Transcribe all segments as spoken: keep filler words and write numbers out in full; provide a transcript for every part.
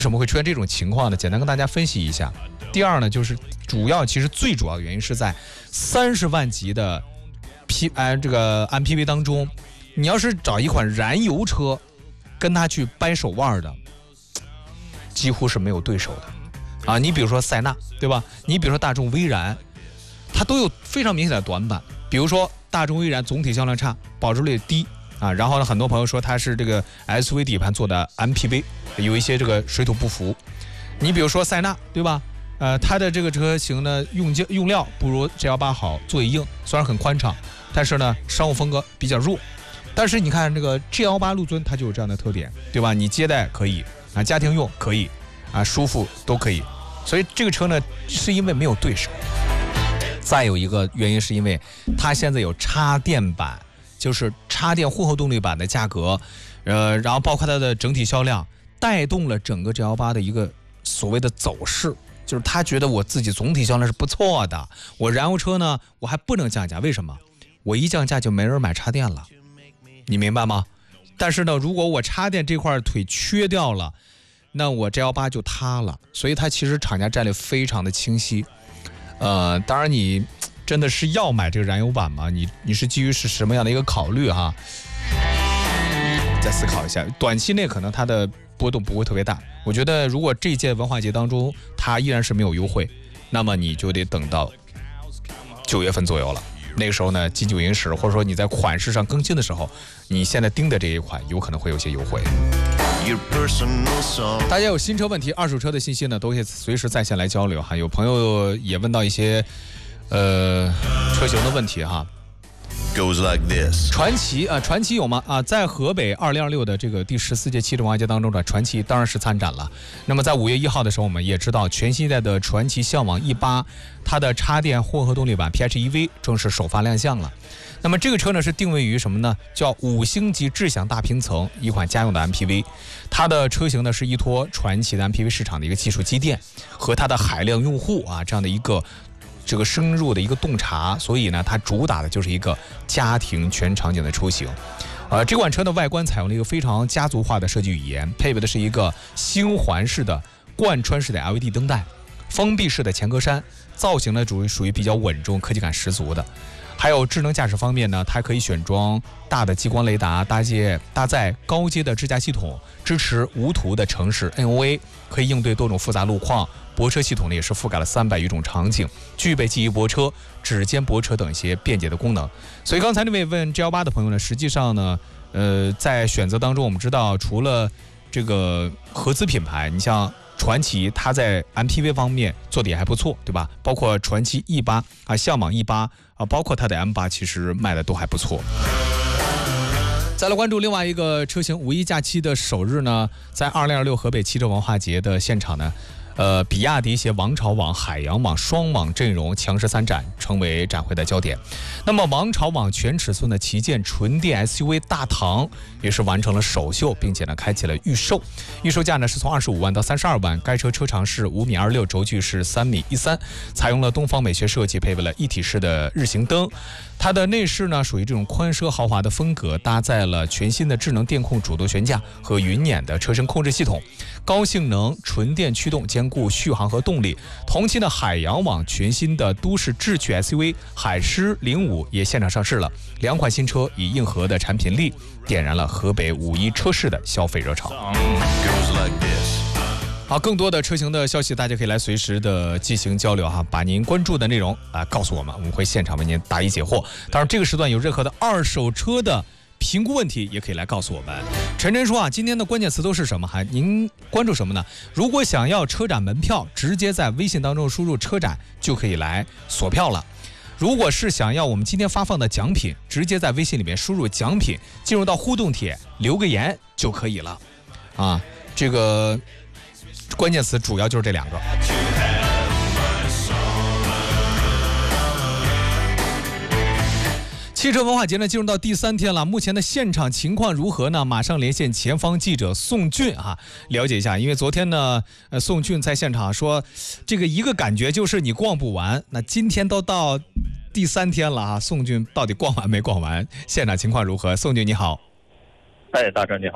为什么会出现这种情况呢？简单跟大家分析一下。第二呢，就是主要其实最主要的原因是在三十万级的 P 哎这个 M P V 当中，你要是找一款燃油车跟它去掰手腕的，几乎是没有对手的啊。你比如说塞纳，对吧？你比如说大众威然，它都有非常明显的短板。比如说大众威然总体销量差，保值率低啊。然后呢，很多朋友说它是这个 S U V 底盘做的 M P V。有一些这个水土不服，你比如说塞纳，对吧？呃，它的这个车型呢，用用料不如 G L 八好，座椅硬，虽然很宽敞，但是呢，商务风格比较弱。但是你看这个 G L 八陆尊，它就有这样的特点，对吧？你接待可以啊，家庭用可以啊，舒服都可以。所以这个车呢，是因为没有对手。再有一个原因是因为它现在有插电版，就是插电混合动力版的价格。呃，然后包括它的整体销量，带动了整个 G L 八的一个所谓的走势，就是他觉得我自己总体销量是不错的，我燃油车呢，我还不能降价，为什么？我一降价就没人买插电了，你明白吗？但是呢，如果我插电这块腿缺掉了，那我 G L 八就塌了，所以它其实厂家战略非常的清晰。呃，当然你真的是要买这个燃油版吗？你你是基于是什么样的一个考虑哈？再思考一下，短期内可能它的波动不会特别大。我觉得如果这一届文化节当中它依然是没有优惠，那么你就得等到九月份左右了。那个时候呢，金九银十或者说你在款式上更新的时候，你现在盯的这一款有可能会有些优惠。大家有新车问题、二手车的信息呢，都可以随时在线来交流哈。有朋友也问到一些呃车型的问题哈。 Goes like this. 传奇啊，传奇有吗？啊，在河北二零二六的这个第十四届汽车文化节当中的传奇当然是参展了。那么在五月一号的时候，我们也知道全新一代的传奇向往 E 八，它的插电混合动力版 P H E V 正式首发亮相了。那么这个车呢是定位于什么呢？叫五星级智享大平层，一款家用的 M P V。它的车型呢是依托传奇的 M P V 市场的一个技术积淀和它的海量用户啊这样的一个。这个深入的一个洞察，所以呢，它主打的就是一个家庭全场景的出行。呃，这款车的外观采用了一个非常家族化的设计语言，配备的是一个星环式的贯穿式的 L E D 灯带，封闭式的前格栅，造型呢属于属于比较稳重、科技感十足的。还有智能驾驶方面呢，它可以选装大的激光雷达，搭接搭载高阶的智驾系统，支持无图的城市 N O A， 可以应对多种复杂路况。泊车系统呢也是覆盖了三百余种场景，具备记忆泊车、指尖泊车等一些便捷的功能。所以刚才那位问 G L 八的朋友呢，实际上呢，呃，在选择当中，我们知道除了这个合资品牌，你像传奇，它在 M P V 方面做的也还不错，对吧？包括传奇 E 八啊，向往 E 八啊，包括它的 M 八，其实卖的都还不错。再来关注另外一个车型，五一假期的首日呢，在二零二六河北汽车文化节的现场呢。呃，比亚迪携王朝网、海洋网双网阵容强势参展，成为展会的焦点。那么，王朝网全尺寸的旗舰纯电 S U V 大唐也是完成了首秀，并且呢开启了预售。预售价呢是从二十五万到三十二万。该车车长是五米二六，轴距是三米一三，采用了东方美学设计，配备了一体式的日行灯。它的内饰呢属于这种宽奢豪华的风格，搭载了全新的智能电控主动悬架和云辇的车身控制系统，高性能纯电驱动兼顾续航和动力。同期的海洋网全新的都市智趣 S U V 海狮零五也现场上市了，两款新车以硬核的产品力点燃了河北五一车市的消费热潮。好，更多的车型的消息，大家可以来随时的进行交流哈，把您关注的内容啊告诉我们，我们会现场为您答疑解惑。当然，这个时段有任何的二手车的评估问题，也可以来告诉我们。陈晨说啊，今天的关键词都是什么？还您关注什么呢？如果想要车展门票，直接在微信当中输入车展就可以来锁票了。如果是想要我们今天发放的奖品，直接在微信里面输入奖品，进入到互动帖留个言就可以了。啊，这个关键词主要就是这两个。汽车文化节呢进入到第三天了，目前的现场情况如何呢？马上连线前方记者宋俊啊，了解一下。因为昨天呢，呃，宋俊在现场说，这个一个感觉就是你逛不完。那今天都到第三天了啊，宋俊到底逛完没逛完？现场情况如何？宋俊你好。 哎，大哲你好。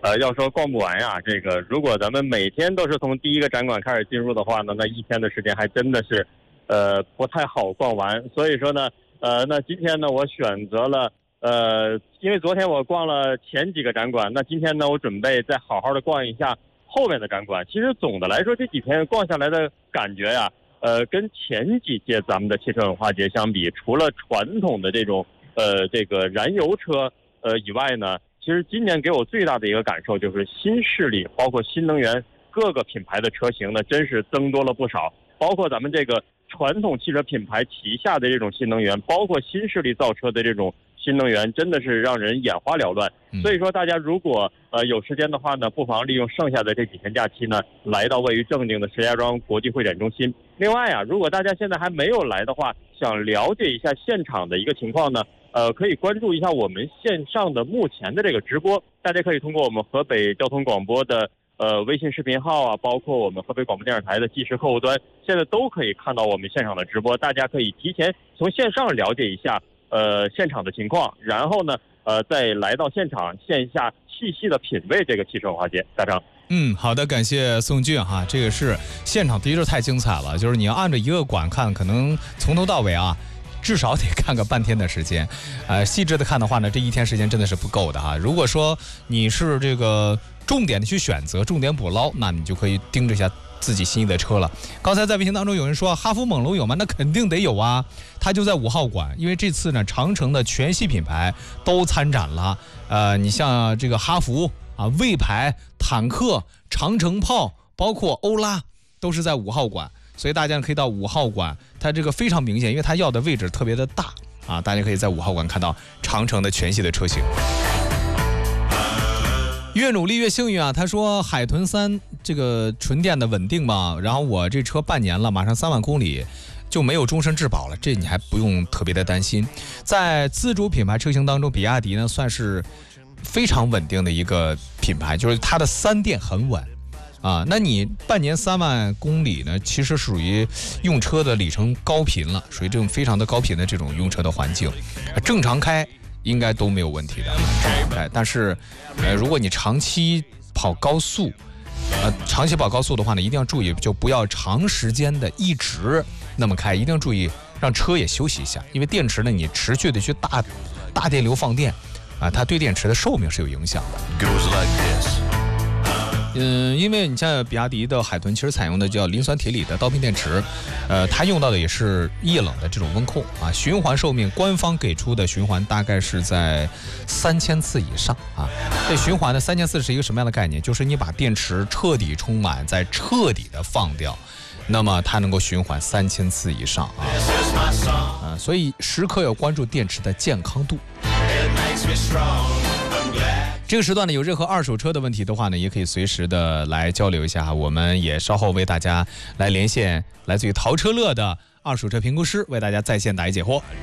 呃，要说逛不完呀，这个如果咱们每天都是从第一个展馆开始进入的话呢，那一天的时间还真的是，呃，不太好逛完。所以说呢，呃，那今天呢，我选择了，呃，因为昨天我逛了前几个展馆，那今天呢，我准备再好好的逛一下后面的展馆。其实总的来说，这几天逛下来的感觉呀，呃，跟前几届咱们的汽车文化节相比，除了传统的这种，呃，这个燃油车，呃以外呢。其实今年给我最大的一个感受就是新势力，包括新能源各个品牌的车型呢，真是增多了不少。包括咱们这个传统汽车品牌旗下的这种新能源，包括新势力造车的这种新能源，真的是让人眼花缭乱。所以说，大家如果呃有时间的话呢，不妨利用剩下的这几天假期呢，来到位于正定的石家庄国际会展中心。另外啊，如果大家现在还没有来的话，想了解一下现场的一个情况呢。呃，可以关注一下我们线上的目前的这个直播，大家可以通过我们河北交通广播的呃微信视频号啊，包括我们河北广播电视台的即时客户端，现在都可以看到我们现场的直播，大家可以提前从线上了解一下呃现场的情况，然后呢呃再来到现场线下细细的品味这个汽车文化节。大张。 嗯，好的，感谢宋俊哈，这个是现场的确太精彩了，就是你要按照一个馆看，可能从头到尾啊。至少得看个半天的时间，呃，细致的看的话呢，这一天时间真的是不够的哈。如果说你是这个重点的去选择，重点补捞，那你就可以盯着一下自己心仪的车了。刚才在微信当中有人说哈弗猛龙有吗？那肯定得有啊，它就在五号馆，因为这次呢，长城的全系品牌都参展了。呃，你像这个哈弗啊、魏牌、坦克、长城炮，包括欧拉，都是在五号馆。所以大家可以到五号馆，它这个非常明显，因为它要的位置特别的大啊，大家可以在五号馆看到长城的全系的车型。越努力越幸运啊！他说海豚三这个纯电的稳定嘛，然后我这车半年了，马上三万公里就没有终身质保了，这你还不用特别的担心。在自主品牌车型当中，比亚迪呢算是非常稳定的一个品牌，就是它的三电很稳。啊，那你半年三万公里呢，其实属于用车的里程高频了，属于这种非常的高频的这种用车的环境，正常开应该都没有问题的。哎，但是，呃，如果你长期跑高速，呃，长期跑高速的话呢，一定要注意，就不要长时间的一直那么开，一定要注意让车也休息一下，因为电池呢，你持续的去大大电流放电，啊，它对电池的寿命是有影响的。 Goes like this. 嗯，因为你像比亚迪的海豚，其实采用的叫磷酸铁锂的刀片电池，呃，它用到的也是液冷的这种温控啊，循环寿命官方给出的循环大概是在三千次以上啊。这循环的三千次是一个什么样的概念？就是你把电池彻底充满，再彻底的放掉，那么它能够循环三千次以上啊。啊，所以时刻要关注电池的健康度。这个时段呢，有任何二手车的问题的话呢，也可以随时的来交流一下，我们也稍后为大家来连线来自于淘车乐的二手车评估师，为大家在线答疑解惑。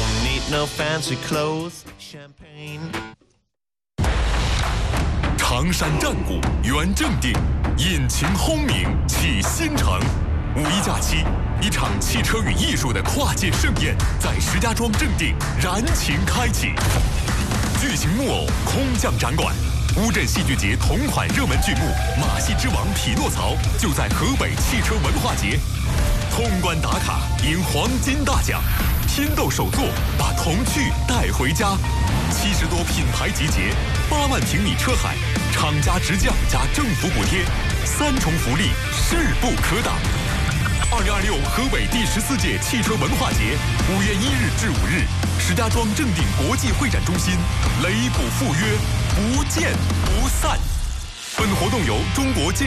常山战鼓原正定，引擎轰鸣启新城。五一假期，一场汽车与艺术的跨界盛宴在石家庄正定燃情开启。巨型木偶空降展馆，乌镇戏剧节同款热门剧目《马戏之王匹诺曹》就在河北汽车文化节。通关打卡赢黄金大奖，拼斗手作把童趣带回家。七十多品牌集结，八万平米车海，厂家直降加政府补贴，三重福利势不可挡。二零二六河北第十四届汽车文化节，五月一日至五日，石家庄正定国际会展中心，雷补赴约，不见不散。本活动由中国建